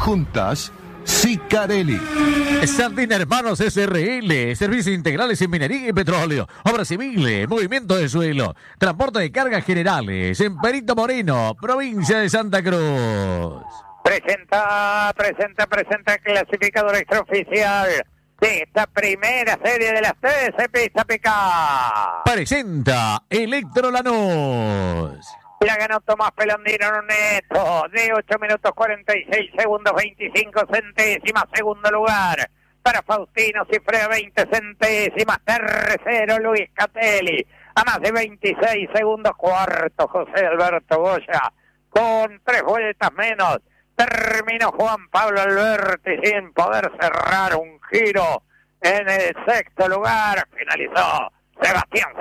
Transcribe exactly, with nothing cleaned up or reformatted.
Juntas, Sicarelli. Sardin Hermanos S R L, servicios integrales en minería y petróleo, obras civiles, movimiento de suelo, transporte de cargas generales, en Perito Moreno, provincia de Santa Cruz. Presenta, presenta, presenta el clasificador extraoficial de esta primera serie de las trece Pista Picá. Presenta Electro Lanús. La ganó Tomás Pelandino en un neto de ocho minutos cuarenta y seis segundos veinticinco centésimas. Segundo lugar para Faustino Cifrea, veinte centésimas. Tercero Luis Catelli a más de veintiséis segundos. Cuarto José Alberto Goya con tres vueltas menos. Terminó Juan Pablo Alberti sin poder cerrar un giro en el sexto lugar. Finalizó Sebastián